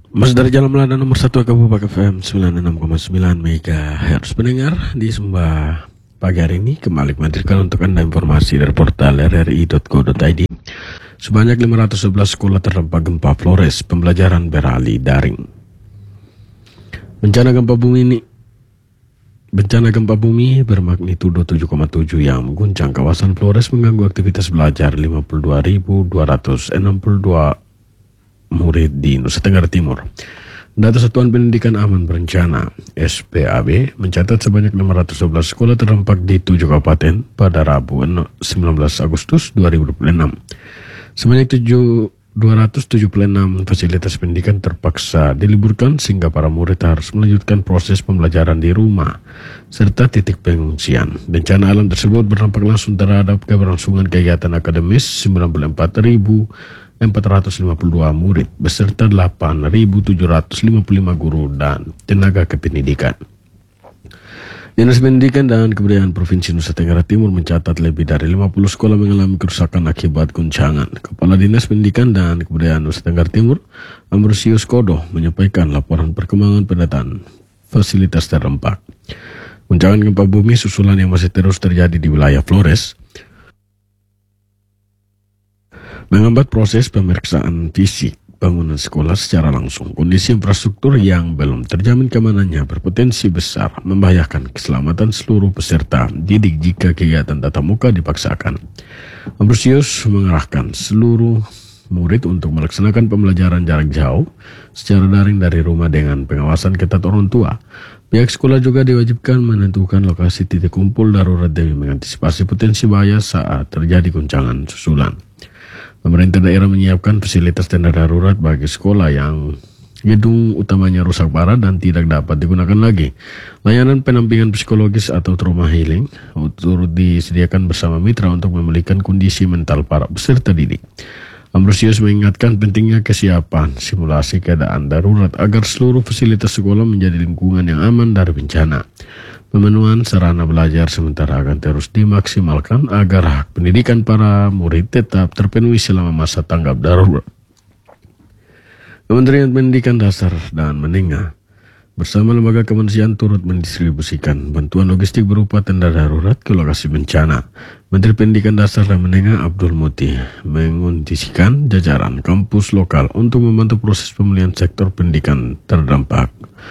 Mas dari Jalan Melanda nomor 1 Kabupaten FM 96,9 MHz. Pendengar di Sumba pagi hari ini kembali menghadirkan untuk Anda informasi dari portal rri.co.id. Sebanyak 511 sekolah terdampak gempa Flores, pembelajaran beralih daring. Bencana gempa bumi bermagnitudo 7,7 yang mengguncang kawasan Flores mengganggu aktivitas belajar 52.262 murid di Nusa Tenggara Timur. Data Satuan Pendidikan Aman Berencana (SPAB) mencatat sebanyak 511 sekolah terdampak di 7 kabupaten pada Rabu 19 Agustus 2026. Sebanyak 276 fasilitas pendidikan terpaksa diliburkan sehingga para murid harus melanjutkan proses pembelajaran di rumah serta titik pengungsian. Bencana alam tersebut berdampak langsung terhadap keberlangsungan kegiatan akademis 94.452 murid beserta 8.755 guru dan tenaga kependidikan. Dinas Pendidikan dan Kebudayaan Provinsi Nusa Tenggara Timur mencatat lebih dari 50 sekolah mengalami kerusakan akibat guncangan. Kepala Dinas Pendidikan dan Kebudayaan Nusa Tenggara Timur, Ambrosius Kodo, menyampaikan laporan perkembangan pendataan fasilitas terdampak. Guncangan gempa bumi susulan yang masih terus terjadi di wilayah Flores menghambat proses pemeriksaan fisik bangunan sekolah secara langsung. Kondisi infrastruktur yang belum terjamin keamanannya berpotensi besar membahayakan keselamatan seluruh peserta didik jika kegiatan tatap muka dipaksakan. Ambrosius mengarahkan seluruh murid untuk melaksanakan pembelajaran jarak jauh secara daring dari rumah dengan pengawasan ketat orang tua. Pihak sekolah juga diwajibkan menentukan lokasi titik kumpul darurat demi mengantisipasi potensi bahaya saat terjadi guncangan susulan. Pemerintah daerah menyiapkan fasilitas tenda darurat bagi sekolah yang gedung utamanya rusak parah dan tidak dapat digunakan lagi. Layanan pendampingan psikologis atau trauma healing turut disediakan bersama mitra untuk memulihkan kondisi mental para peserta didik. Ambrosius mengingatkan pentingnya kesiapan simulasi keadaan darurat agar seluruh fasilitas sekolah menjadi lingkungan yang aman dari bencana. Pemenuhan sarana belajar sementara akan terus dimaksimalkan agar hak pendidikan para murid tetap terpenuhi selama masa tanggap darurat. Kementerian Pendidikan Dasar dan Menengah bersama lembaga kemanusiaan turut mendistribusikan bantuan logistik berupa tenda darurat ke lokasi bencana. Menteri Pendidikan Dasar dan Menengah Abdul Muti mengundisikan jajaran kampus lokal untuk membantu proses pemulihan sektor pendidikan terdampak.